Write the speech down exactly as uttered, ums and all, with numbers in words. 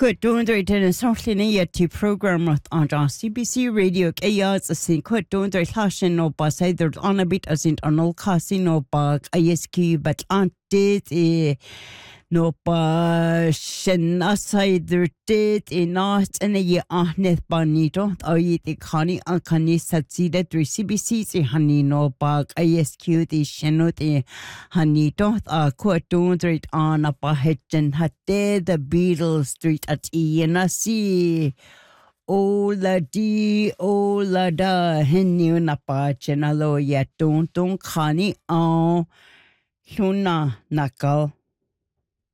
Good doing there in Southline yet to program on C B C Radio Kayas a sin quite doing there hashing no bus either on a bit as in an old casino bag I S Q but on did a no ba shin aside there did a not in a year on net bonito or yet the honey and canny succeeded through C B C honey no bag I S Q the shinot the honey dot a quite doing there on a bahedgen had the Beatles Street at Iana C. Ola di ola da henu na pa chenalo ya don don khani on luna nakal